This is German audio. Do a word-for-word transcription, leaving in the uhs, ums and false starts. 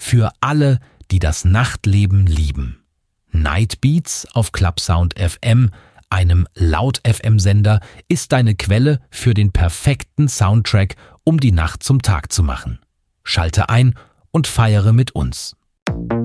für alle, die das Nachtleben lieben. Nightbeats auf Clubsound F M, einem Laut-F M-Sender, ist deine Quelle für den perfekten Soundtrack, um die Nacht zum Tag zu machen. Schalte ein und feiere mit uns.